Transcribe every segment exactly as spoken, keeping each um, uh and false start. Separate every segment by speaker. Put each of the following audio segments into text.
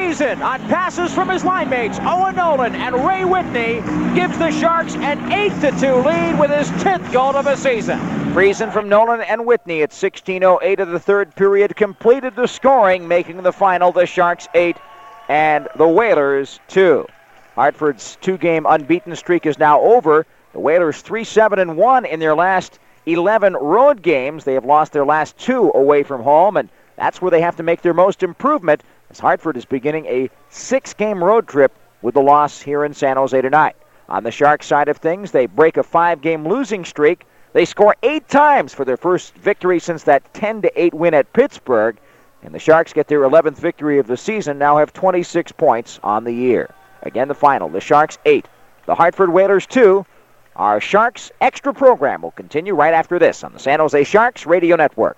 Speaker 1: season on passes from his line mates. Owen Nolan and Ray Whitney gives the Sharks an eight to two lead with his tenth goal of the season. Friesen from Nolan and Whitney at sixteen oh eight of the third period completed the scoring, making the final the Sharks eight and the Whalers two. Hartford's two-game unbeaten streak is now over. The Whalers three seven and one in their last eleven road games. They have lost their last two away from home, and that's where they have to make their most improvement, as Hartford is beginning a six-game road trip with the loss here in San Jose tonight. On the Sharks side of things, they break a five-game losing streak. They score eight times for their first victory since that ten to eight win at Pittsburgh, and the Sharks get their eleventh victory of the season, now have twenty-six points on the year. Again, the final, the Sharks eight, the Hartford Whalers two. Our Sharks Extra program will continue right after this on the San Jose Sharks Radio Network.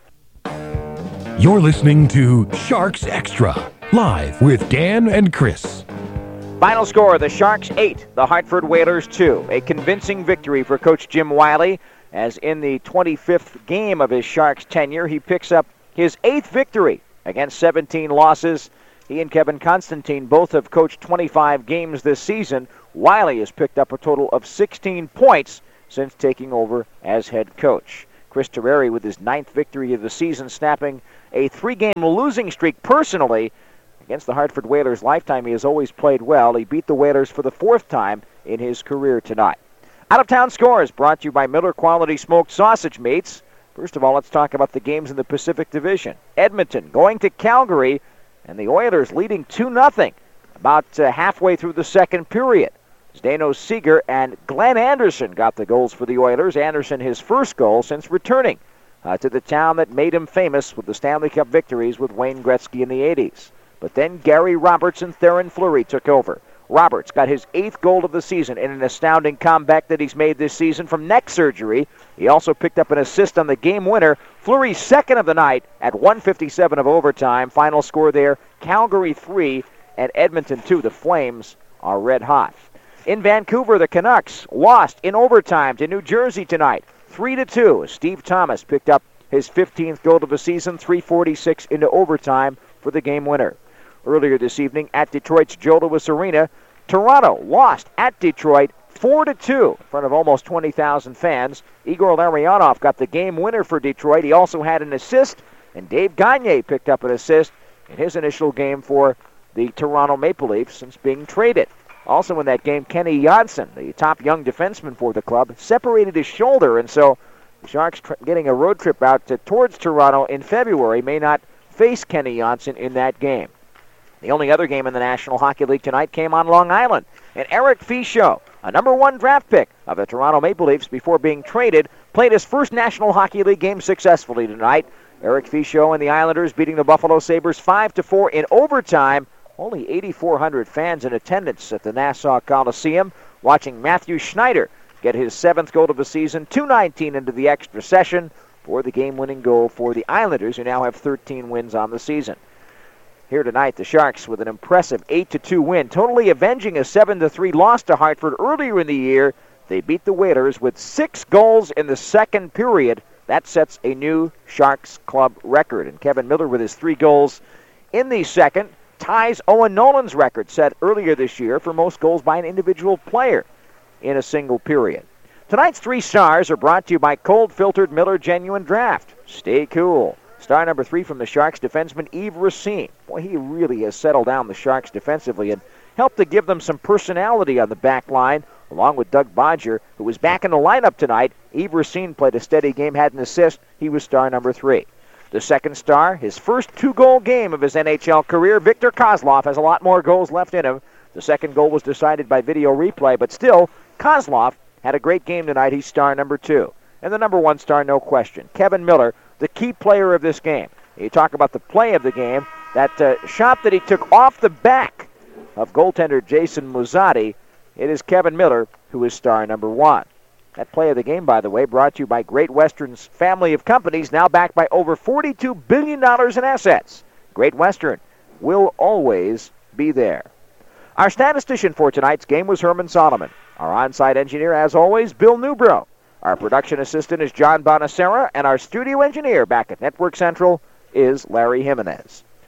Speaker 2: You're listening to Sharks Extra, live with Dan and Chris.
Speaker 1: Final score, the Sharks eight, the Hartford Whalers two. A convincing victory for Coach Jim Wiley, as in the twenty-fifth game of his Sharks tenure, he picks up his eighth victory against seventeen losses. He and Kevin Constantine both have coached twenty-five games this season. Wiley has picked up a total of sixteen points since taking over as head coach. Chris Terreri with his ninth victory of the season, snapping a three-game losing streak personally. Against the Hartford Whalers lifetime, he has always played well. He beat the Whalers for the fourth time in his career tonight. Out-of-town scores brought to you by Miller Quality Smoked Sausage Meats. First of all, let's talk about the games in the Pacific Division. Edmonton going to Calgary, and the Oilers leading two nothing about uh, halfway through the second period. Zdeno Seeger and Glenn Anderson got the goals for the Oilers. Anderson his first goal since returning uh, to the town that made him famous with the Stanley Cup victories with Wayne Gretzky in the eighties. But then Gary Roberts and Theoren Fleury took over. Roberts got his eighth goal of the season in an astounding comeback that he's made this season from neck surgery. He also picked up an assist on the game winner. Fleury's second of the night at one fifty-seven of overtime. Final score there, Calgary three and Edmonton two. The Flames are red hot. In Vancouver, the Canucks lost in overtime to New Jersey tonight, three to two. Steve Thomas picked up his fifteenth goal of the season, three forty-six into overtime for the game winner. Earlier this evening at Detroit's Joe Louis Arena, Toronto lost at Detroit four to two in front of almost twenty thousand fans. Igor Larionov got the game winner for Detroit. He also had an assist, and Dave Gagne picked up an assist in his initial game for the Toronto Maple Leafs since being traded. Also in that game, Kenny Janssen, the top young defenseman for the club, separated his shoulder, and so the Sharks tr- getting a road trip out to, towards Toronto in February may not face Kenny Janssen in that game. The only other game in the National Hockey League tonight came on Long Island. And Eric Fichaud, a number one draft pick of the Toronto Maple Leafs before being traded, played his first National Hockey League game successfully tonight. Eric Fichaud and the Islanders beating the Buffalo Sabres five to four in overtime. Only eighty-four hundred fans in attendance at the Nassau Coliseum, watching Matthew Schneider get his seventh goal of the season, two nineteen into the extra session for the game-winning goal for the Islanders, who now have thirteen wins on the season. Here tonight, the Sharks with an impressive eight to two win, totally avenging a seven to three loss to Hartford earlier in the year. They beat the Whalers with six goals in the second period. That sets a new Sharks club record. And Kevin Miller with his three goals in the second ties Owen Nolan's record set earlier this year for most goals by an individual player in a single period. Tonight's three stars are brought to you by cold-filtered Miller Genuine Draft. Stay cool. Star number three from the Sharks defenseman Yves Racine. Boy, he really has settled down the Sharks defensively and helped to give them some personality on the back line, along with Doug Bodger, who was back in the lineup tonight. Yves Racine played a steady game, had an assist. He was star number three. The second star, his first two-goal game of his N H L career, Viktor Kozlov has a lot more goals left in him. The second goal was decided by video replay, but still, Kozlov had a great game tonight. He's star number two. And the number one star, no question, Kevin Miller, the key player of this game. You talk about the play of the game, that uh, shot that he took off the back of goaltender Jason Muzzatti. It is Kevin Miller who is star number one. That play of the game, by the way, brought to you by Great Western's family of companies, now backed by over forty-two billion dollars in assets. Great Western will always be there. Our statistician for tonight's game was Herman Solomon. Our on-site engineer, as always, Bill Newbrough. Our production assistant is John Bonacera, and our studio engineer back at Network Central is Larry Jimenez.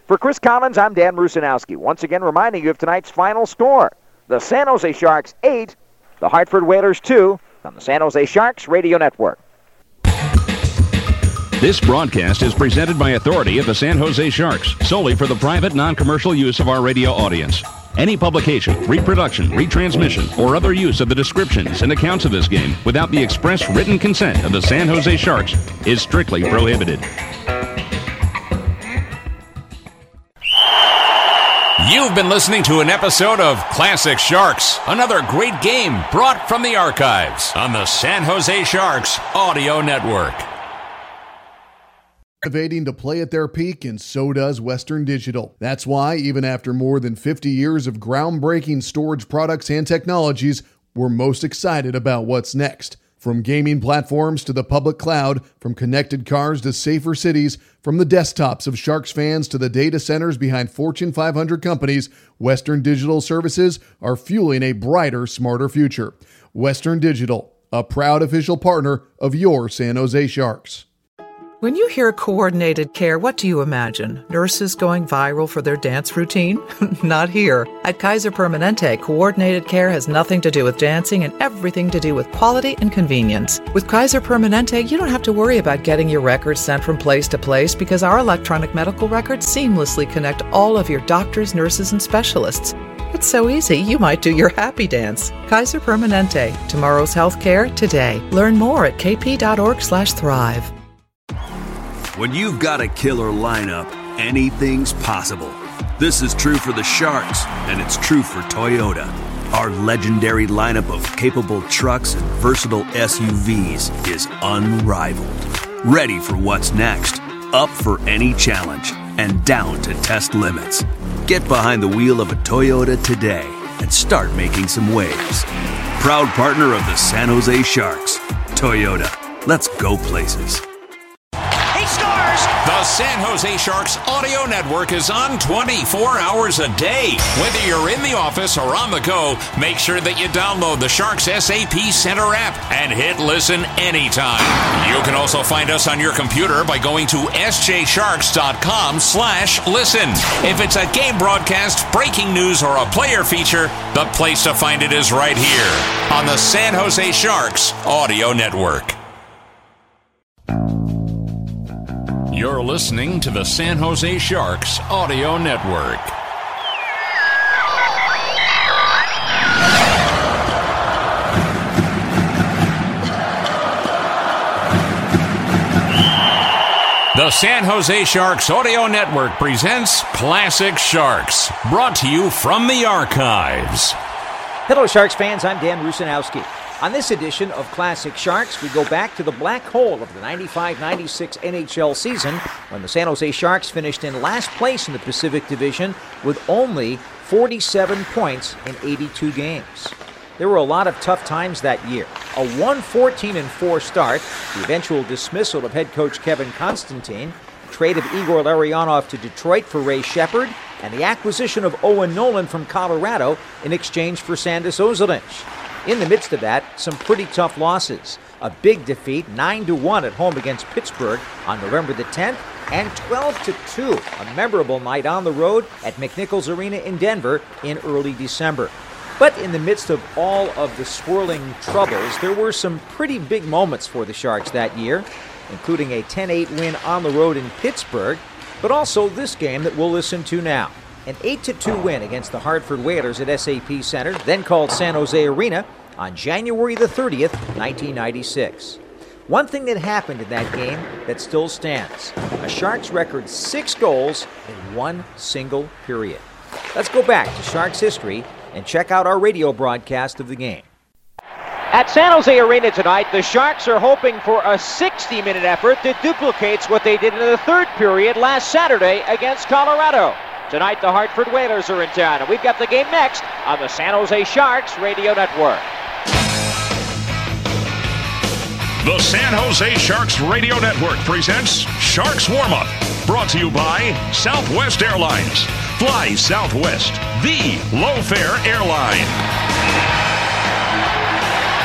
Speaker 1: For Chris Collins, I'm Dan Rusanowski. Once again reminding you of tonight's final score. The San Jose Sharks eight, the Hartford Whalers two, on the San Jose Sharks Radio Network.
Speaker 3: This broadcast is presented by authority of the San Jose Sharks, solely for the private, non-commercial use of our radio audience. Any publication, reproduction, retransmission, or other use of the descriptions and accounts of this game without the express written consent of the San Jose Sharks is strictly prohibited.
Speaker 4: You've been listening to an episode of Classic Sharks, another great game brought from the archives on the San Jose Sharks Audio Network.
Speaker 5: Innovating to play at their peak, and so does Western Digital. That's why, even after more than fifty years of groundbreaking storage products and technologies, we're most excited about what's next. From gaming platforms to the public cloud, from connected cars to safer cities, from the desktops of Sharks fans to the data centers behind Fortune five hundred companies, Western Digital services are fueling a brighter, smarter future. Western Digital, a proud official partner of your San Jose Sharks.
Speaker 6: When you hear coordinated care, what do you imagine? Nurses going viral for their dance routine? Not here. At Kaiser Permanente, coordinated care has nothing to do with dancing and everything to do with quality and convenience. With Kaiser Permanente, you don't have to worry about getting your records sent from place to place because our electronic medical records seamlessly connect all of your doctors, nurses, and specialists. It's so easy, you might do your happy dance. Kaiser Permanente. Tomorrow's healthcare today. Learn more at kp.org slash thrive.
Speaker 7: When you've got a killer lineup, anything's possible. This is true for the Sharks, and it's true for Toyota. Our legendary lineup of capable trucks and versatile S U Vs is unrivaled. Ready for what's next, up for any challenge, and down to test limits. Get behind the wheel of a Toyota today and start making some waves. Proud partner of the San Jose Sharks, Toyota. Let's go places.
Speaker 4: The San Jose Sharks Audio Network is on twenty-four hours a day. Whether you're in the office or on the go, make sure that you download the Sharks S A P Center app and hit listen anytime. You can also find us on your computer by going to sjsharks.com slash listen. If it's a game broadcast, breaking news, or a player feature, the place to find it is right here on the San Jose Sharks Audio Network. You're listening to the San Jose Sharks Audio Network. The San Jose Sharks Audio Network presents Classic Sharks, brought to you from the archives.
Speaker 1: Hello, Sharks fans. I'm Dan Rusanowski. On this edition of Classic Sharks, we go back to the black hole of the ninety-five ninety-six N H L season when the San Jose Sharks finished in last place in the Pacific Division with only forty-seven points in eighty-two games. There were a lot of tough times that year. A one fourteen and four start, the eventual dismissal of head coach Kevin Constantine, the trade of Igor Larionov to Detroit for Ray Shepard, and the acquisition of Owen Nolan from Colorado in exchange for Sandis Ozolic. In the midst of that, some pretty tough losses. A big defeat, nine to one at home against Pittsburgh on November the tenth, and twelve to two, a memorable night on the road at McNichols Arena in Denver in early December. But in the midst of all of the swirling troubles, there were some pretty big moments for the Sharks that year, including a ten eight win on the road in Pittsburgh, but also this game that we'll listen to now. An eight to two win against the Hartford Whalers at S A P Center, then called San Jose Arena, on January the thirtieth, nineteen ninety-six. One thing that happened in that game that still stands, a Sharks record six goals in one single period. Let's go back to Sharks history and check out our radio broadcast of the game. At San Jose Arena tonight, the Sharks are hoping for a sixty-minute effort that duplicates what they did in the third period last Saturday against Colorado. Tonight, the Hartford Whalers are in town, and we've got the game next on the San Jose Sharks Radio Network.
Speaker 3: The San Jose Sharks Radio Network presents Sharks Warm-Up, brought to you by Southwest Airlines. Fly Southwest, the low-fare airline.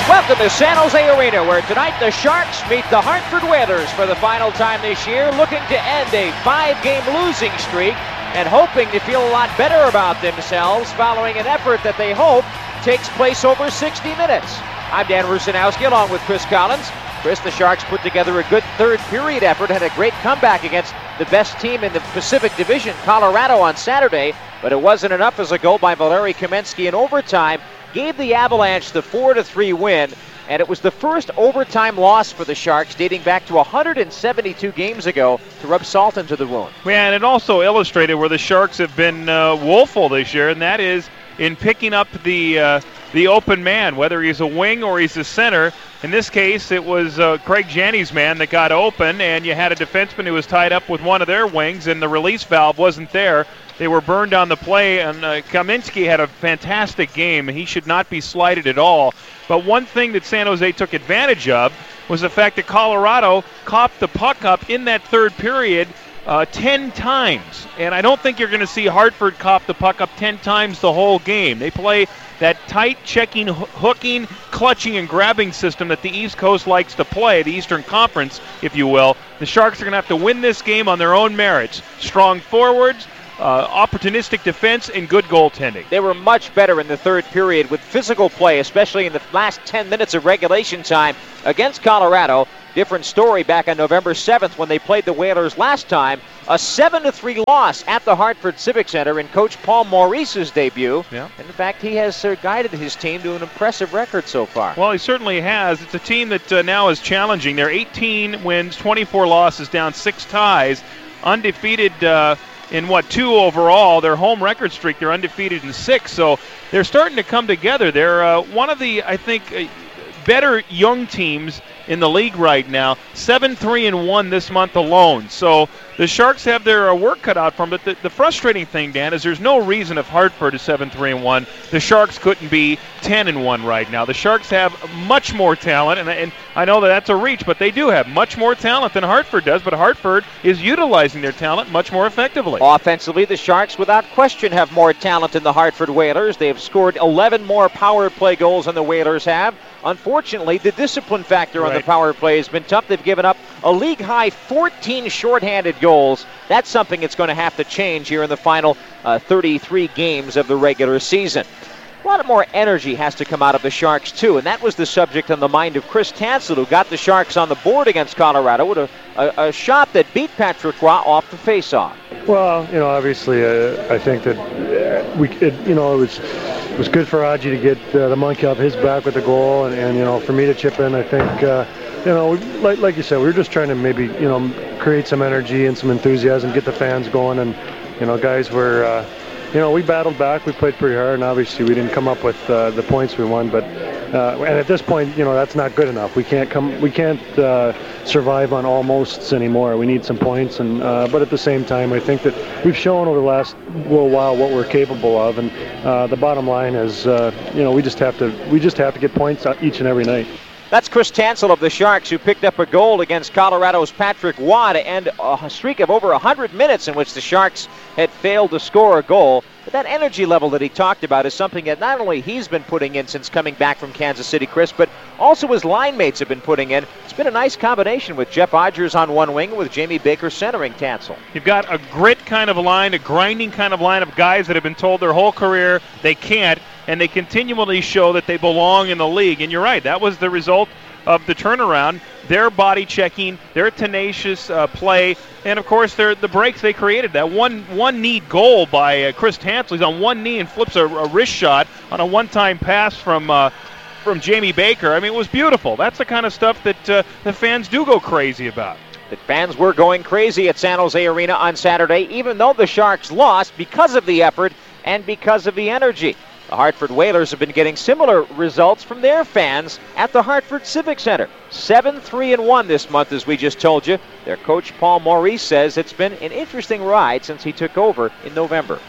Speaker 1: Welcome to San Jose Arena, where tonight the Sharks meet the Hartford Whalers for the final time this year, looking to end a five-game losing streak and hoping to feel a lot better about themselves following an effort that they hope takes place over sixty minutes. I'm Dan Rusanowski along with Chris Collins. Chris, the Sharks put together a good third period effort, had a great comeback against the best team in the Pacific Division, Colorado, on Saturday, but it wasn't enough as a goal by Valeri Kamensky in overtime gave the Avalanche the four to three win, and it was the first overtime loss for the Sharks dating back to one hundred seventy-two games ago, to rub salt into the wound.
Speaker 8: Yeah, and it also illustrated where the Sharks have been uh, woeful this year, and that is in picking up the uh, the open man, whether he's a wing or he's a center. In this case, it was uh, Craig Janney's man that got open, and you had a defenseman who was tied up with one of their wings, and the release valve wasn't there. They were burned on the play, and uh, Kamensky had a fantastic game. He should not be slighted at all. But one thing that San Jose took advantage of was the fact that Colorado copped the puck up in that third period uh, ten times. And I don't think you're going to see Hartford cop the puck up ten times the whole game. They play that tight checking, hooking, clutching, and grabbing system that the East Coast likes to play, the Eastern Conference, if you will. The Sharks are going to have to win this game on their own merits. Strong forwards, Uh, opportunistic defense, and good goaltending.
Speaker 1: They were much better in the third period with physical play, especially in the last ten minutes of regulation time against Colorado. Different story back on November seventh when they played the Whalers last time. A seven to three loss at the Hartford Civic Center in Coach Paul Maurice's debut.
Speaker 8: Yeah.
Speaker 1: And in fact, he has uh, guided his team to an impressive record so far.
Speaker 8: Well, he certainly has. It's a team that uh, now is challenging. They're eighteen wins, twenty-four losses, down six ties, undefeated uh, in what, two overall. Their home record streak, they're undefeated in six, so they're starting to come together. They're uh, one of the, I think, uh, better young teams in the league right now. seven three and one this month alone. So the Sharks have their uh, work cut out for them. But the, the frustrating thing, Dan, is there's no reason if Hartford is seven three and one, the Sharks couldn't be ten and one right now. The Sharks have much more talent, and, and I know that that's a reach, but they do have much more talent than Hartford does. But Hartford is utilizing their talent much more effectively.
Speaker 1: Offensively, the Sharks, without question, have more talent than the Hartford Whalers. They have scored eleven more power play goals than the Whalers have. Unfortunately, the discipline factor on
Speaker 8: Right.
Speaker 1: the power play has been tough. They've given up a league-high fourteen shorthanded goals. That's something that's going to have to change here in the final uh, thirty-three games of the regular season. A lot more energy has to come out of the Sharks, too, and that was the subject on the mind of Chris Tansel, who got the Sharks on the board against Colorado with a, a, a shot that beat Patrick Roy off the face-off.
Speaker 9: Well, you know, obviously, uh, I think that uh, we, it, you know, it was it was good for Aji to get uh, the monkey off his back with the goal, and, and you know, for me to chip in, I think, uh, you know, like like you said, we were just trying to maybe, you know, create some energy and some enthusiasm, get the fans going, and you know, guys were. Uh, You know, we battled back. We played pretty hard, and obviously we didn't come up with uh, the points we won. But uh, and at this point, you know, that's not good enough. We can't come. We can't uh, survive on almosts anymore. We need some points. And uh, but at the same time, I think that we've shown over the last little while what we're capable of. And uh, the bottom line is, uh, you know, we just have to. We just have to get points each and every night.
Speaker 1: That's Chris Tansel of the Sharks, who picked up a goal against Colorado's Patrick Roy to end a streak of over one hundred minutes in which the Sharks had failed to score a goal. But that energy level that he talked about is something that not only he's been putting in since coming back from Kansas City, Chris, but also his line mates have been putting in. It's been a nice combination with Jeff Odgers on one wing, with Jamie Baker centering Tansel.
Speaker 8: You've got a grit kind of line, a grinding kind of line of guys that have been told their whole career they can't, and they continually show that they belong in the league. And you're right, that was the result of the turnaround, their body checking, their tenacious uh, play, and of course their, the breaks they created. That one one knee goal by uh, Chris Tansel. He's on one knee and flips a, a wrist shot on a one-time pass from uh, from Jamie Baker. I mean, it was beautiful. That's the kind of stuff that uh, the fans do go crazy about.
Speaker 1: The fans were going crazy at San Jose Arena on Saturday, even though the Sharks lost, because of the effort and because of the energy. The Hartford Whalers have been getting similar results from their fans at the Hartford Civic Center. seven three and one this month, as we just told you. Their coach, Paul Maurice, says it's been an interesting ride since he took over in November.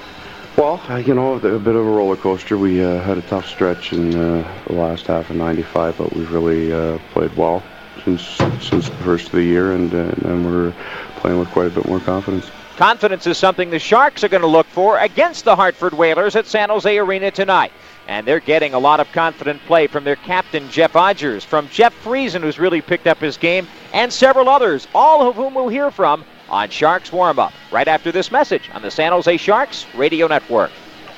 Speaker 10: Well, uh, you know, a bit of a roller coaster. We uh, had a tough stretch in uh, the last half of ninety-five, but we've really uh, played well since since the first of the year, and, uh, and we're playing with quite a bit more confidence.
Speaker 1: Confidence is something the Sharks are going to look for against the Hartford Whalers at San Jose Arena tonight. And they're getting a lot of confident play from their captain, Jeff Odgers, from Jeff Friesen, who's really picked up his game, and several others, all of whom we'll hear from on Sharks Warm-Up, right after this message on the San Jose Sharks Radio Network.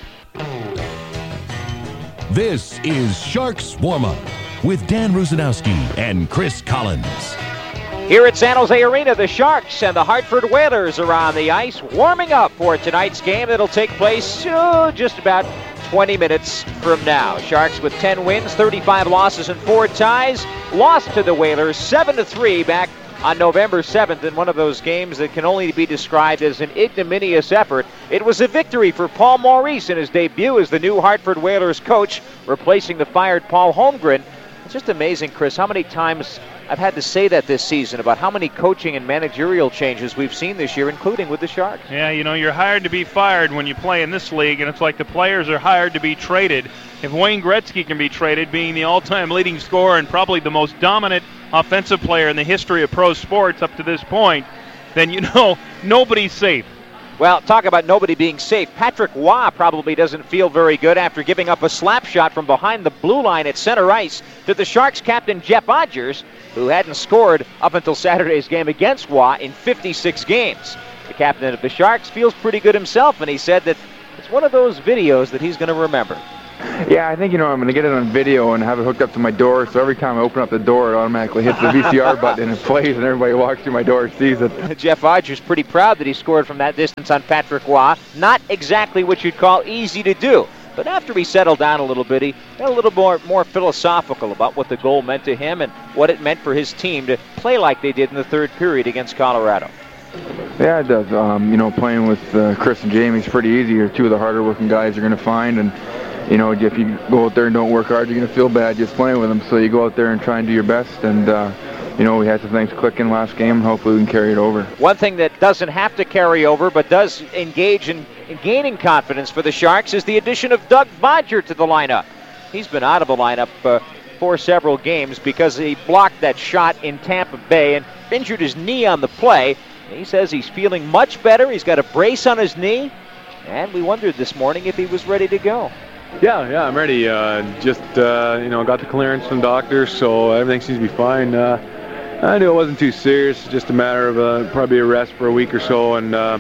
Speaker 2: This is Sharks Warm-Up with Dan Rusanowski and Chris Collins.
Speaker 1: Here at San Jose Arena, the Sharks and the Hartford Whalers are on the ice, warming up for tonight's game that'll take place oh, just about twenty minutes from now. Sharks with ten wins, thirty-five losses, and four ties. Lost to the Whalers seven to three back on November seventh in one of those games that can only be described as an ignominious effort. It was a victory for Paul Maurice in his debut as the new Hartford Whalers coach, replacing the fired Paul Holmgren. It's just amazing, Chris, how many times I've had to say that this season about how many coaching and managerial changes we've seen this year, including with the Sharks.
Speaker 8: Yeah, you know, you're hired to be fired when you play in this league, and it's like the players are hired to be traded. If Wayne Gretzky can be traded, being the all-time leading scorer and probably the most dominant offensive player in the history of pro sports up to this point, then you know nobody's safe.
Speaker 1: Well, talk about nobody being safe. Patrick Waugh probably doesn't feel very good after giving up a slap shot from behind the blue line at center ice to the Sharks captain Jeff Odgers, who hadn't scored up until Saturday's game against Waugh in fifty-six games. The captain of the Sharks feels pretty good himself, and he said that it's one of those videos that he's going to remember.
Speaker 11: Yeah, I think, you know, I'm going to get it on video and have it hooked up to my door, so every time I open up the door, it automatically hits the V C R button and it plays, and everybody walks through my door sees it.
Speaker 1: Jeff Odgers pretty proud that he scored from that distance on Patrick Waugh. Not exactly what you'd call easy to do. But after he settled down a little bit, he got a little more, more philosophical about what the goal meant to him and what it meant for his team to play like they did in the third period against Colorado.
Speaker 11: Yeah, it does. Um, you know, playing with uh, Chris and Jamie is pretty easy. They're two of the harder working guys you're going to find, and you know, if you go out there and don't work hard, you're going to feel bad just playing with them. So you go out there and try and do your best. And, uh, you know, we had some things clicking last game, and hopefully we can carry it over.
Speaker 1: One thing that doesn't have to carry over but does engage in, in gaining confidence for the Sharks is the addition of Doug Bodger to the lineup. He's been out of the lineup uh, for several games because he blocked that shot in Tampa Bay and injured his knee on the play. He says he's feeling much better. He's got a brace on his knee. And we wondered this morning if he was ready to go.
Speaker 12: Yeah, yeah, I'm ready. Uh, just, uh, you know, got the clearance from doctors, so everything seems to be fine. Uh, I knew it wasn't too serious, just a matter of uh, probably a rest for a week or so. And, uh,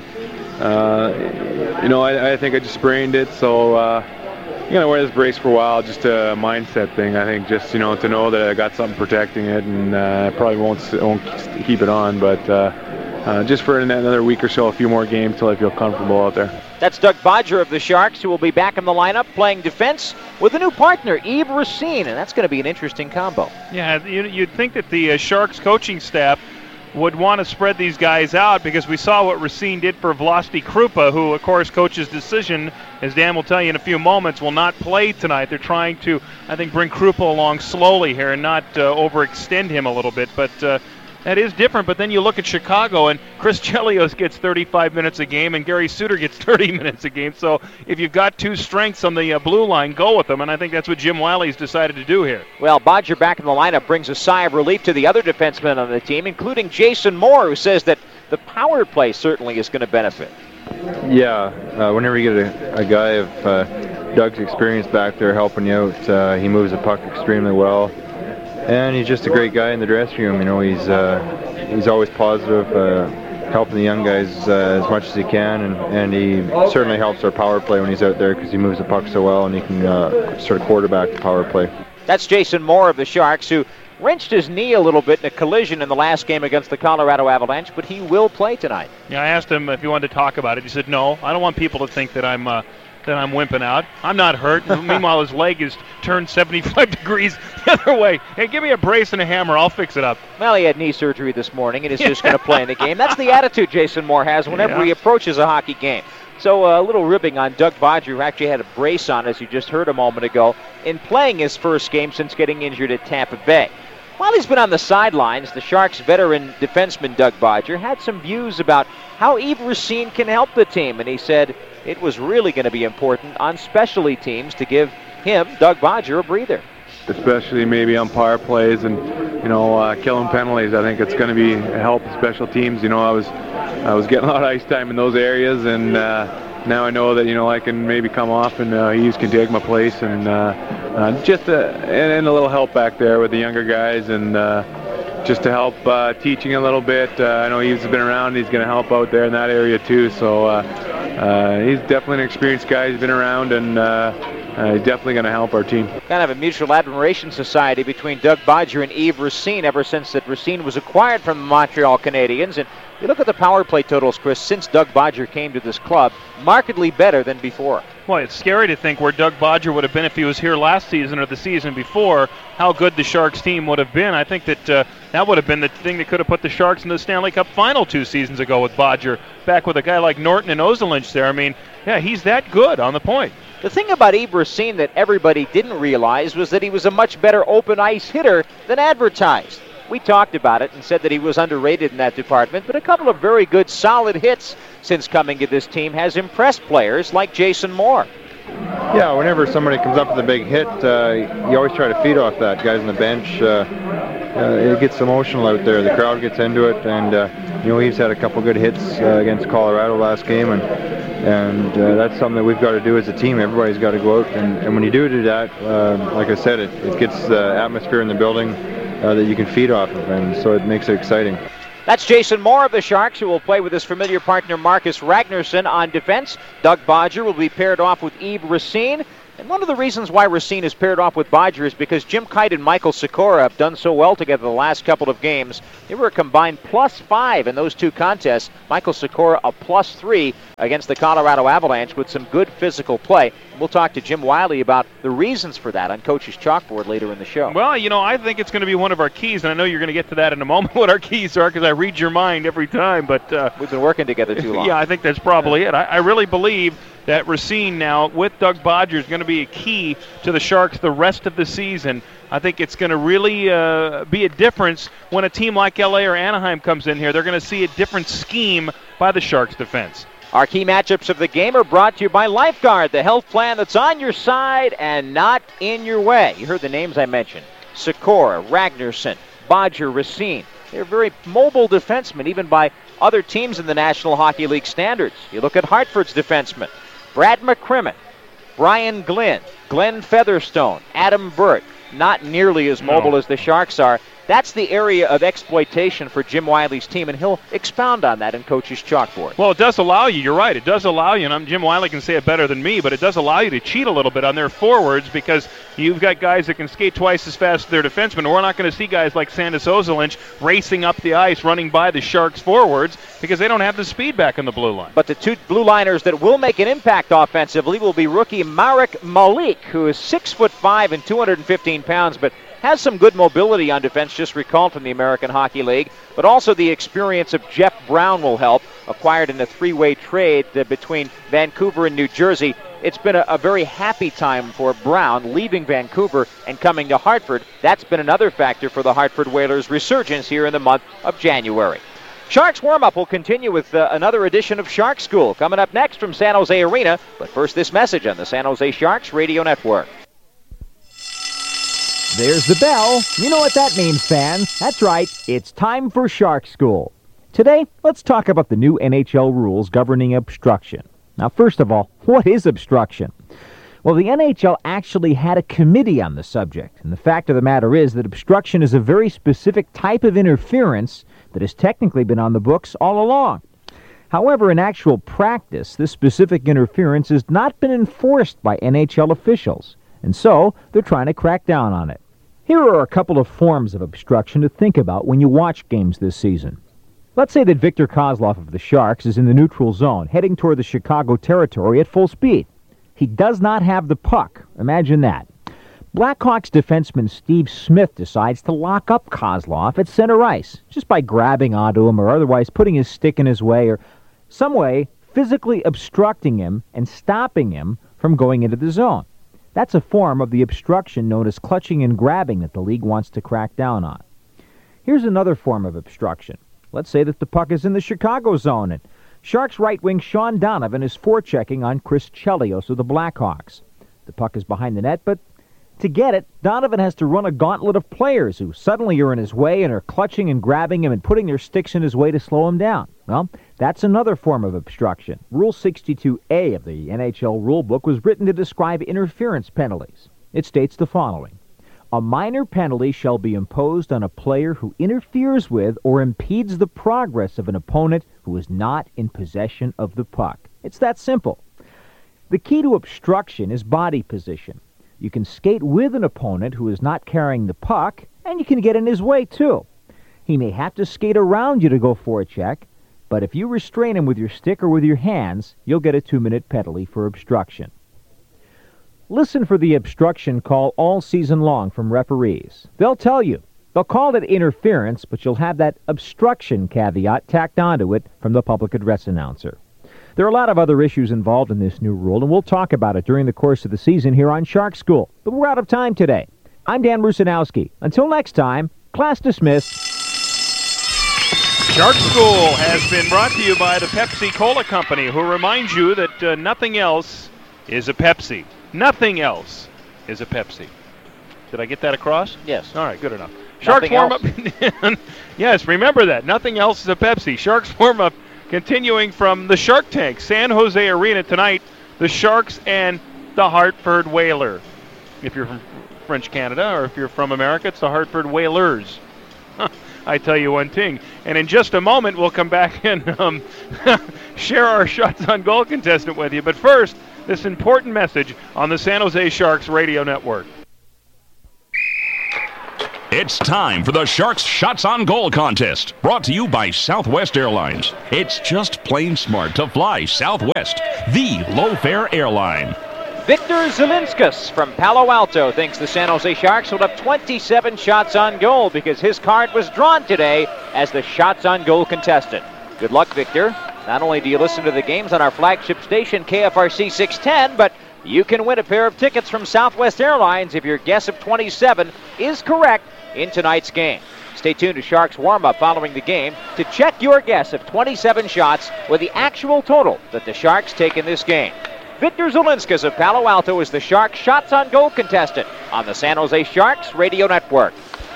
Speaker 12: uh, you know, I, I think I just sprained it, so uh, I'm going to wear this brace for a while, just a mindset thing. I think just, you know, to know that I got something protecting it, and uh, I probably won't, won't keep it on, but uh, uh, just for another week or so, a few more games till I feel comfortable out there.
Speaker 1: That's Doug Bodger of the Sharks, who will be back in the lineup playing defense with a new partner, Yves Racine, and that's going to be an interesting combo.
Speaker 8: Yeah, you'd think that the uh, Sharks coaching staff would want to spread these guys out because we saw what Racine did for Vlasti Krupa, who, of course, coach's decision, as Dan will tell you in a few moments, will not play tonight. They're trying to, I think, bring Krupa along slowly here and not uh, overextend him a little bit, but uh, that is different. But then you look at Chicago, and Chris Chelios gets thirty-five minutes a game, and Gary Suter gets thirty minutes a game. So if you've got two strengths on the uh, blue line, go with them, and I think that's what Jim Wiley's decided to do here.
Speaker 1: Well, Bodger back in the lineup brings a sigh of relief to the other defensemen on the team, including Jason Moore, who says that the power play certainly is going to benefit.
Speaker 11: Yeah, uh, whenever you get a, a guy of uh, Doug's experience back there helping you out, uh, he moves the puck extremely well. And he's just a great guy in the dressing room. You know, he's uh, he's always positive, uh, helping the young guys uh, as much as he can, and, and he certainly helps our power play when he's out there because he moves the puck so well, and he can uh, sort of quarterback the power play.
Speaker 1: That's Jason Moore of the Sharks, who wrenched his knee a little bit in a collision in the last game against the Colorado Avalanche, but he will play tonight.
Speaker 8: Yeah, I asked him if he wanted to talk about it. He said, no, I don't want people to think that I'm uh, that I'm wimping out. I'm not hurt. Meanwhile, his leg is turned seventy-five degrees the other way. Hey, give me a brace and a hammer. I'll fix it up.
Speaker 1: Well, he had knee surgery this morning and is just going to play in the game. That's the attitude Jason Moore has whenever yeah. he approaches a hockey game. So uh, a little ribbing on Doug Bodger, who actually had a brace on, as you just heard a moment ago, in playing his first game since getting injured at Tampa Bay. While he's been on the sidelines, the Sharks' veteran defenseman Doug Bodger had some views about how Yves Racine can help the team, and he said it was really going to be important on specialty teams to give him, Doug Bodger, a breather.
Speaker 12: Especially maybe on power plays and, you know, uh, killing penalties. I think it's going to be a help to special teams. You know, I was I was getting a lot of ice time in those areas, and uh, now I know that, you know, I can maybe come off and uh, he can take my place, and uh, uh, just uh, and, and a little help back there with the younger guys, and uh, just to help uh, teaching a little bit. Uh, I know he's been around. He's going to help out there in that area too. So uh, uh, he's definitely an experienced guy. He's been around, and uh, uh, he's definitely going to help our team.
Speaker 1: Kind of a mutual admiration society between Doug Bodger and Yves Racine ever since that Racine was acquired from the Montreal Canadiens. And you look at the power play totals, Chris, since Doug Bodger came to this club, markedly better than before.
Speaker 8: Well, it's scary to think where Doug Bodger would have been if he was here last season or the season before, how good the Sharks team would have been. I think that uh, that would have been the thing that could have put the Sharks in the Stanley Cup final two seasons ago with Bodger, back with a guy like Norton and Ozolinsh there. I mean, yeah, he's that good on the point.
Speaker 1: The thing about Yves Racine that everybody didn't realize was that he was a much better open ice hitter than advertised. We talked about it and said that he was underrated in that department, but a couple of very good, solid hits since coming to this team has impressed players like Jason Moore.
Speaker 11: Yeah, whenever somebody comes up with a big hit, uh, you always try to feed off that. Guys on the bench, uh, uh, it gets emotional out there. The crowd gets into it, and uh, you know, he's had a couple good hits uh, against Colorado last game, and and uh, that's something that we've got to do as a team. Everybody's got to go out, and, and when you do do that, uh, like I said, it, it gets the atmosphere in the building Uh, that you can feed off of, and so it makes it exciting.
Speaker 1: That's Jason Moore of the Sharks, who will play with his familiar partner Marcus Ragnarsson on defense. Doug Bodger will be paired off with Yves Racine. And one of the reasons why Racine is paired off with Bodger is because Jim Kite and Michael Sikora have done so well together the last couple of games. They were a combined plus five in those two contests. Michael Sikora a plus three against the Colorado Avalanche with some good physical play. We'll talk to Jim Wiley about the reasons for that on Coach's Chalkboard later in the show.
Speaker 8: Well, you know, I think it's going to be one of our keys, and I know you're going to get to that in a moment, what our keys are, because I read your mind every time. But uh,
Speaker 1: we've been working together too long.
Speaker 8: Yeah, I think that's probably it. I, I really believe that Racine now, with Doug Bodger, is going to be a key to the Sharks the rest of the season. I think it's going to really uh, be a difference when a team like L A or Anaheim comes in here. They're going to see a different scheme by the Sharks' defense.
Speaker 1: Our key matchups of the game are brought to you by Lifeguard, the health plan that's on your side and not in your way. You heard the names I mentioned. Sikora, Ragnarsson, Bodger, Racine. They're very mobile defensemen, even by other teams in the National Hockey League standards. You look at Hartford's defensemen. Brad McCrimmon, Brian Glynn, Glenn Featherstone, Adam Burt, not nearly as mobile no. as the Sharks are. That's the area of exploitation for Jim Wiley's team, and he'll expound on that in Coach's Chalkboard.
Speaker 8: Well, it does allow you, you're right, it does allow you, and I'm, Jim Wiley can say it better than me, but it does allow you to cheat a little bit on their forwards because you've got guys that can skate twice as fast as their defensemen. We're not going to see guys like Sandis Ozolinsh racing up the ice, running by the Sharks forwards because they don't have the speed back in the blue line.
Speaker 1: But the two blue liners that will make an impact offensively will be rookie Marek Malik, who is six foot five and two hundred fifteen pounds, but has some good mobility on defense, just recalled from the American Hockey League. But also the experience of Jeff Brown will help, acquired in a three-way trade uh, between Vancouver and New Jersey. It's been a, a very happy time for Brown, leaving Vancouver and coming to Hartford. That's been another factor for the Hartford Whalers' resurgence here in the month of January. Sharks warm-up will continue with uh, another edition of Shark School coming up next from San Jose Arena. But first, this message on the San Jose Sharks Radio Network.
Speaker 13: There's the bell. You know what that means, fans. That's right. It's time for Shark School. Today, let's talk about the new N H L rules governing obstruction. Now, first of all, what is obstruction? Well, the N H L actually had a committee on the subject, and the fact of the matter is that obstruction is a very specific type of interference that has technically been on the books all along. However, in actual practice, this specific interference has not been enforced by N H L officials, and so they're trying to crack down on it. Here are a couple of forms of obstruction to think about when you watch games this season. Let's say that Victor Kozlov of the Sharks is in the neutral zone, heading toward the Chicago territory at full speed. He does not have the puck. Imagine that. Blackhawks defenseman Steve Smith decides to lock up Kozlov at center ice, just by grabbing onto him or otherwise putting his stick in his way or some way physically obstructing him and stopping him from going into the zone. That's a form of the obstruction known as clutching and grabbing that the league wants to crack down on. Here's another form of obstruction. Let's say that the puck is in the Chicago zone and Sharks right wing Sean Donovan is forechecking on Chris Chelios of the Blackhawks. The puck is behind the net, but to get it, Donovan has to run a gauntlet of players who suddenly are in his way and are clutching and grabbing him and putting their sticks in his way to slow him down. Well, That's another form of obstruction. Rule sixty-two A of the N H L rulebook was written to describe interference penalties. It states the following. A minor penalty shall be imposed on a player who interferes with or impedes the progress of an opponent who is not in possession of the puck. It's that simple. The key to obstruction is body position. You can skate with an opponent who is not carrying the puck, and you can get in his way, too. He may have to skate around you to go for a check, but if you restrain him with your stick or with your hands, you'll get a two-minute penalty for obstruction. Listen for the obstruction call all season long from referees. They'll tell you. They'll call it interference, but you'll have that obstruction caveat tacked onto it from the public address announcer. There are a lot of other issues involved in this new rule, and we'll talk about it during the course of the season here on Shark School. But we're out of time today. I'm Dan Rusanowski. Until next time, class dismissed.
Speaker 8: Shark School has been brought to you by the Pepsi Cola Company, who reminds you that uh, nothing else is a Pepsi. Nothing else is a Pepsi. Did I get that across?
Speaker 1: Yes.
Speaker 8: All right, good enough. Sharks
Speaker 1: Nothing
Speaker 8: warm up. Yes, remember that. Nothing else is a Pepsi. Sharks warm up continuing from the Shark Tank, San Jose Arena tonight. The Sharks and the Hartford Whaler. If you're from French Canada, or if you're from America, it's the Hartford Whalers. I tell you one thing. And in just a moment, we'll come back and um, share our shots on goal contestant with you. But first, this important message on the San Jose Sharks radio network.
Speaker 3: It's time for the Sharks Shots on Goal contest, brought to you by Southwest Airlines. It's just plain smart to fly Southwest, the low-fare airline.
Speaker 1: Victor Zelinskas from Palo Alto thinks the San Jose Sharks will have twenty-seven shots on goal because his card was drawn today as the shots on goal contestant. Good luck, Victor. Not only do you listen to the games on our flagship station, K F R C six ten, but you can win a pair of tickets from Southwest Airlines if your guess of twenty-seven is correct in tonight's game. Stay tuned to Sharks warm-up following the game to check your guess of twenty-seven shots with the actual total that the Sharks take in this game. Victor Zelinskas of Palo Alto is the Sharks Shots on Goal contestant on the San Jose Sharks radio network.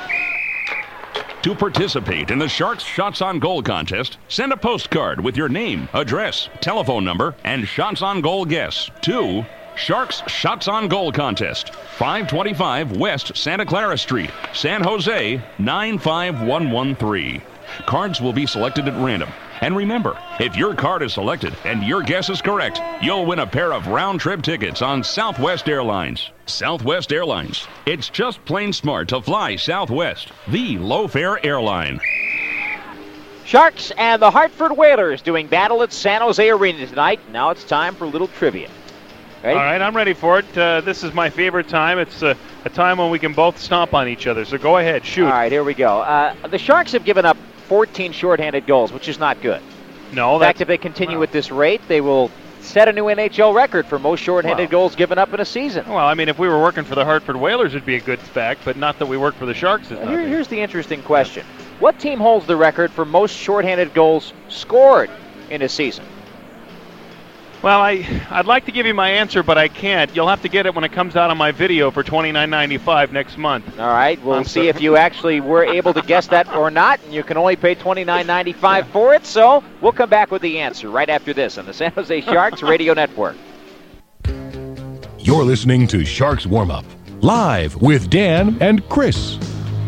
Speaker 3: To participate in the Sharks Shots on Goal contest, send a postcard with your name, address, telephone number, and shots on goal guess to Sharks Shots on Goal contest, five twenty-five West Santa Clara Street, San Jose, nine five one one three. Cards will be selected at random. And remember, if your card is selected and your guess is correct, you'll win a pair of round-trip tickets on Southwest Airlines. Southwest Airlines. It's just plain smart to fly Southwest, the low-fare airline.
Speaker 1: Sharks and the Hartford Whalers doing battle at San Jose Arena tonight. Now it's time for a little trivia. Ready?
Speaker 8: All right, I'm ready for it. Uh, this is my favorite time. It's uh, a time when we can both stomp on each other. So go ahead, shoot.
Speaker 1: All right, here we go. Uh, the Sharks have given up fourteen shorthanded goals, which is not good.
Speaker 8: No,
Speaker 1: in fact, if they continue
Speaker 8: well,
Speaker 1: at this rate, they will set a new N H L record for most shorthanded
Speaker 8: well,
Speaker 1: goals given up in a season.
Speaker 8: Well, I mean, if we were working for the Hartford Whalers, it'd be a good fact, but not that we work for the Sharks. Is
Speaker 1: Here, here's the interesting question. What team holds the record for most shorthanded goals scored in a season?
Speaker 8: Well, I, I'd like to give you my answer, but I can't. You'll have to get it when it comes out on my video for twenty-nine ninety-five next month.
Speaker 1: All right, we'll
Speaker 8: I'm
Speaker 1: see
Speaker 8: sorry.
Speaker 1: if you actually were able to guess that or not, and you can only pay twenty-nine ninety-five for it, so we'll come back with the answer right after this on the San Jose Sharks Radio Network.
Speaker 2: You're listening to Sharks Warm Up, live with Dan and Chris.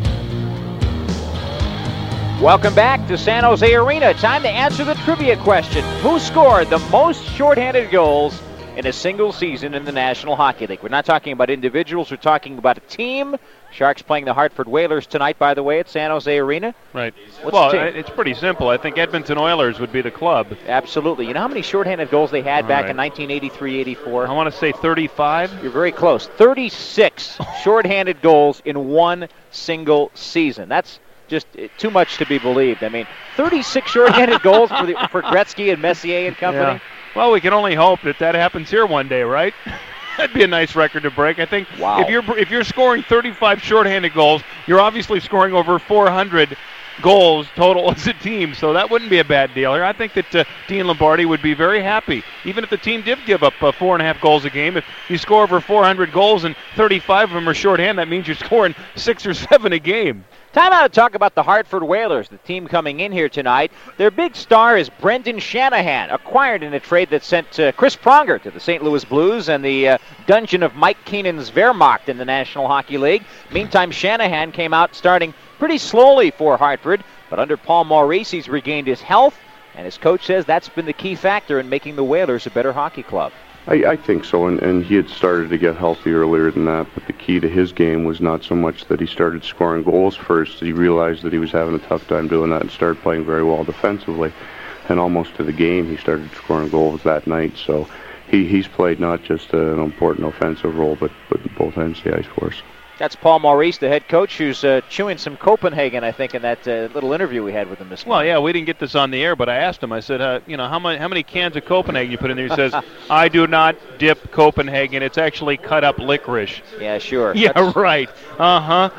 Speaker 1: Welcome back to San Jose Arena. Time to answer the trivia question. Who scored the most shorthanded goals in a single season in the National Hockey League? We're not talking about individuals. We're talking about a team. Sharks playing the Hartford Whalers tonight, by the way, at San Jose Arena.
Speaker 8: Right.
Speaker 1: What's
Speaker 8: well,
Speaker 1: the team?
Speaker 8: It's pretty simple. I think Edmonton Oilers would be the club.
Speaker 1: Absolutely. You know how many shorthanded goals they had
Speaker 8: All
Speaker 1: back
Speaker 8: right.
Speaker 1: in nineteen eighty-three eighty-four?
Speaker 8: I want to say thirty-five.
Speaker 1: You're very close. thirty-six shorthanded goals in one single season. That's just too much to be believed. I mean, thirty-six shorthanded goals for the, for Gretzky and Messier and company.
Speaker 8: Yeah. Well, we can only hope that that happens here one day, right? That'd be a nice record to break. I think
Speaker 1: Wow.
Speaker 8: if you're if you're scoring thirty-five shorthanded goals, you're obviously scoring over four hundred goals total as a team, so that wouldn't be a bad deal here. I think that uh, Dean Lombardi would be very happy, even if the team did give up uh, four and a half goals a game. If you score over four hundred goals and thirty-five of them are shorthand, that means you're scoring six or seven a game.
Speaker 1: Time out to talk about the Hartford Whalers, the team coming in here tonight. Their big star is Brendan Shanahan, acquired in a trade that sent uh, Chris Pronger to the Saint Louis Blues and the uh, dungeon of Mike Keenan's Wehrmacht in the National Hockey League. Meantime, Shanahan came out starting pretty slowly for Hartford, but under Paul Maurice, he's regained his health, and his coach says that's been the key factor in making the Whalers a better hockey club.
Speaker 10: I, I think so, and, and he had started to get healthy earlier than that, but the key to his game was not so much that he started scoring goals first. He realized that he was having a tough time doing that and started playing very well defensively. And almost to the game, he started scoring goals that night. So he, he's played not just an important offensive role, but, but both ends of the ice for us.
Speaker 1: That's Paul Maurice, the head coach, who's uh, chewing some Copenhagen, I think, in that uh, little interview we had with him this
Speaker 8: Well,
Speaker 1: morning.
Speaker 8: yeah, we didn't get this on the air, but I asked him. I said, uh, you know, how many how many cans of Copenhagen you put in there? He says, I do not dip Copenhagen. It's actually cut up licorice.
Speaker 1: Yeah, sure.
Speaker 8: Yeah,
Speaker 1: That's,
Speaker 8: right. Uh-huh.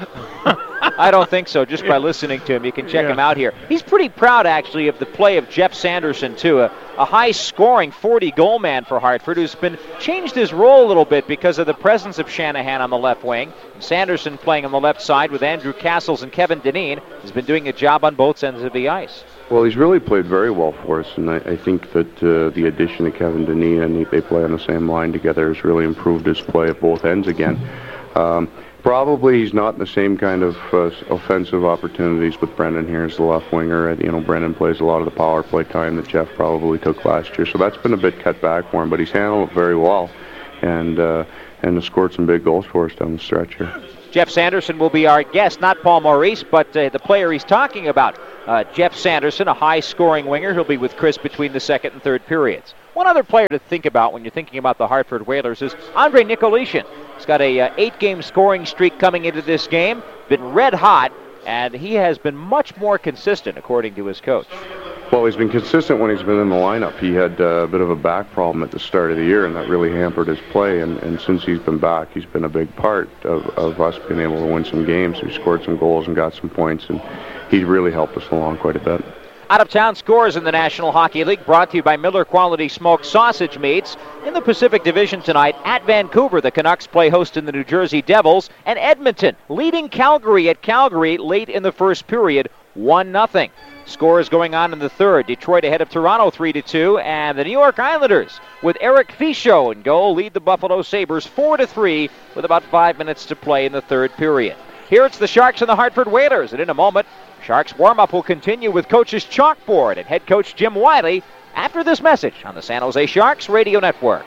Speaker 1: I don't think so, just by listening to him. You can check
Speaker 8: Yeah.
Speaker 1: him out here. He's pretty proud, actually, of the play of Jeff Sanderson, too, a, a high-scoring forty-goal man for Hartford who's been changed his role a little bit because of the presence of Shanahan on the left wing. Sanderson playing on the left side with Andrew Castles and Kevin Dineen has been doing a job on both ends of the ice.
Speaker 10: Well, he's really played very well for us, and I, I think that uh, the addition of Kevin Dineen, and he, they play on the same line together, has really improved his play at both ends again. Um, Probably he's not in the same kind of uh, offensive opportunities with Brendan here as the left winger. You know, Brendan plays a lot of the power play time that Jeff probably took last year, so that's been a bit cut back for him. But he's handled it very well, and uh, and has scored some big goals for us down the stretch here.
Speaker 1: Jeff Sanderson will be our guest, not Paul Maurice, but uh, the player he's talking about. Uh, Jeff Sanderson, a high-scoring winger. He'll be with Chris between the second and third periods. One other player to think about when you're thinking about the Hartford Whalers is Andre Nicolishin. He's got a uh, eight-game scoring streak coming into this game, been red hot, and he has been much more consistent, according to his coach.
Speaker 10: Well, he's been consistent when he's been in the lineup. He had uh, a bit of a back problem at the start of the year, and that really hampered his play. And, and since he's been back, he's been a big part of, of us being able to win some games. He scored some goals and got some points, and he's really helped us along quite a bit.
Speaker 1: Out-of-town scores in the National Hockey League brought to you by Miller Quality Smoked Sausage Meats. In the Pacific Division tonight, at Vancouver, the Canucks play host in the New Jersey Devils, and Edmonton leading Calgary at Calgary late in the first period, one nothing. Scores going on in the third. Detroit ahead of Toronto three to two, and the New York Islanders, with Eric Fichaud in goal, lead the Buffalo Sabres four to three with about five minutes to play in the third period. Here it's the Sharks and the Hartford Whalers, and in a moment, Sharks warm-up will continue with coach's chalkboard and head coach Jim Wiley after this message on the San Jose Sharks Radio Network.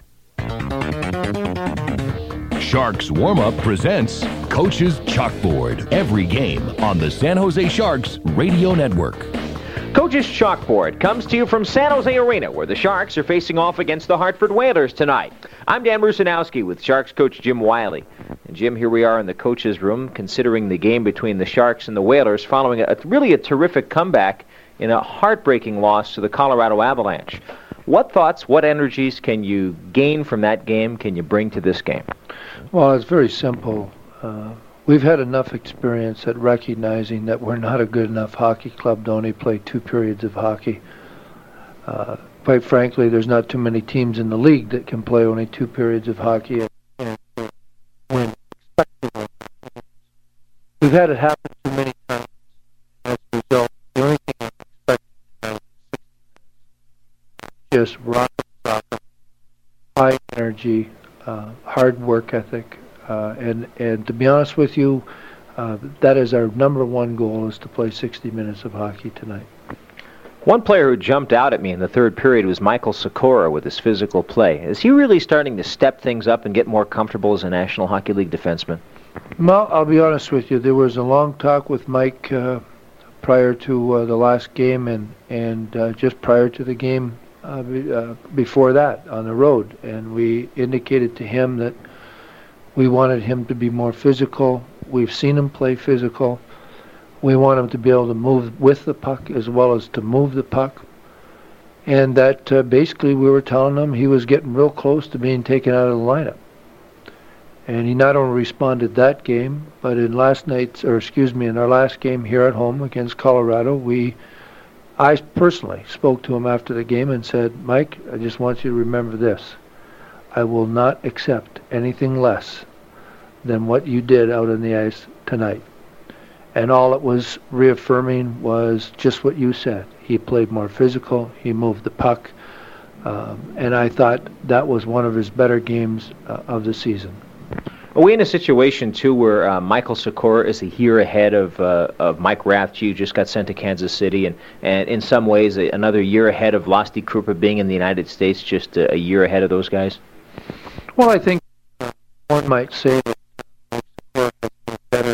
Speaker 2: Sharks Warm-Up presents Coach's Chalkboard every game on the San Jose Sharks Radio Network.
Speaker 1: Coach's Chalkboard comes to you from San Jose Arena, where the Sharks are facing off against the Hartford Whalers tonight. I'm Dan Rusanowski with Sharks coach Jim Wiley. And Jim, here we are in the coach's room, considering the game between the Sharks and the Whalers following a, really a terrific comeback in a heartbreaking loss to the Colorado Avalanche. What thoughts, what energies can you gain from that game, can you bring to this game?
Speaker 14: Well, it's very simple. Uh, we've had enough experience at recognizing that we're not a good enough hockey club to only play two periods of hockey. Uh, quite frankly, there's not too many teams in the league that can play only two periods of hockey and win. We've had it happen too many times. As a result, the only thing I'm expecting is just rock, rock, high energy, uh, hard work ethic. Uh, and, and to be honest with you, uh, that is our number one goal, is to play sixty minutes of hockey tonight.
Speaker 1: One player who jumped out at me in the third period was Michael Sikora with his physical play. Is he really starting to step things up and get more comfortable as a National Hockey League defenseman?
Speaker 14: Well, I'll be honest with you. There was a long talk with Mike uh, prior to uh, the last game and, and uh, just prior to the game uh, be, uh, before that on the road. And we indicated to him that we wanted him to be more physical. We've seen him play physical. We want him to be able to move with the puck as well as to move the puck. And that uh, basically we were telling him he was getting real close to being taken out of the lineup. And he not only responded that game, but in last night's, or excuse me, in our last game here at home against Colorado, we, I personally spoke to him after the game and said, Mike, I just want you to remember this. I will not accept anything less than what you did out on the ice tonight. And all it was reaffirming was just what you said. He played more physical. He moved the puck. Um, and I thought that was one of his better games uh, of the season.
Speaker 13: Are we in a situation, too, where uh, Michael Sikora is a year ahead of uh, of Mike Rathje, who just got sent to Kansas City, and, and in some ways a, another year ahead of Lusty Krupa being in the United States, just a, a year ahead of those guys?
Speaker 14: Well, I think uh, one might say that Sikora has been better.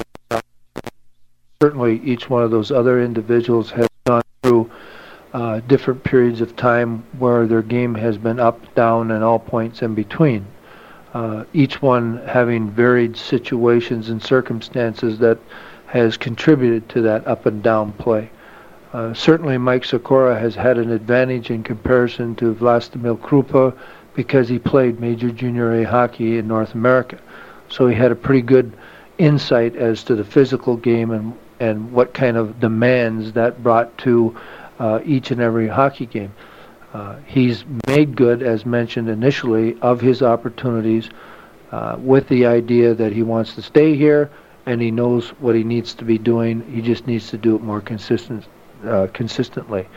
Speaker 14: Certainly each one of those other individuals has gone through uh, different periods of time where their game has been up, down, and all points in between. Uh, each one having varied situations and circumstances that has contributed to that up and down play. Uh, certainly Mike Sikora has had an advantage in comparison to Vlastimil Krupa because he played Major Junior A hockey in North America. So he had a pretty good insight as to the physical game and, and what kind of demands that brought to uh, each and every hockey game. Uh, he's made good, as mentioned initially, of his opportunities uh, with the idea that he wants to stay here and he knows what he needs to be doing. He just needs to do it more consistent, uh, consistently.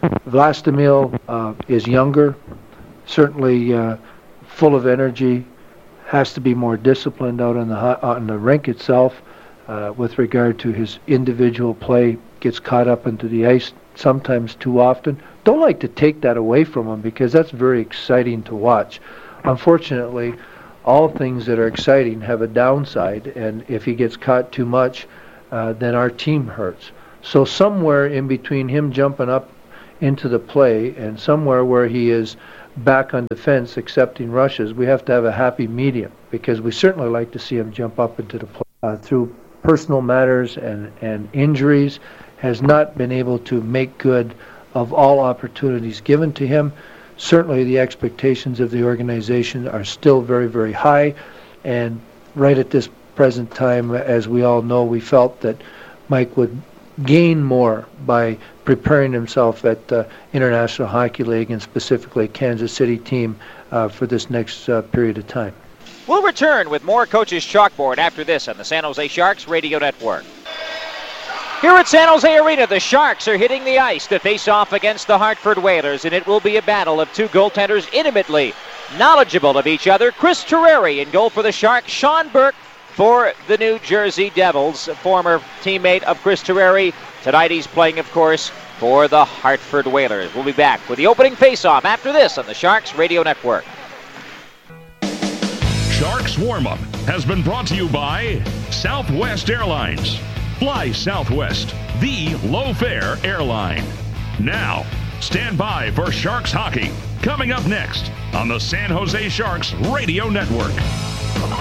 Speaker 14: Vlastimil uh, is younger, certainly uh, full of energy, has to be more disciplined out on the, on the rink itself uh, with regard to his individual play, gets caught up into the ice sometimes too often. Don't like to take that away from him because that's very exciting to watch. Unfortunately, all things that are exciting have a downside, and if he gets caught too much, uh, then our team hurts. So somewhere in between him jumping up into the play and somewhere where he is back on defense accepting rushes, we have to have a happy medium because we certainly like to see him jump up into the play. Uh, through personal matters and, and injuries, has not been able to make good of all opportunities given to him. Certainly the expectations of the organization are still very, very high, and right at this present time, as we all know, we felt that Mike would gain more by preparing himself at the International Hockey League and specifically Kansas City team uh, for this next uh, period of time.
Speaker 1: We'll return with more Coach's Chalkboard after this on the San Jose Sharks Radio Network. Here at San Jose Arena, the Sharks are hitting the ice to face off against the Hartford Whalers, and it will be a battle of two goaltenders intimately knowledgeable of each other. Chris Terreri in goal for the Sharks, Sean Burke for the New Jersey Devils, a former teammate of Chris Terreri. Tonight he's playing, of course, for the Hartford Whalers. We'll be back with the opening face-off after this on the Sharks Radio Network.
Speaker 3: Sharks Warm-Up has been brought to you by Southwest Airlines. Fly Southwest, the low-fare airline. Now, stand by for Sharks Hockey, coming up next on the San Jose Sharks Radio Network.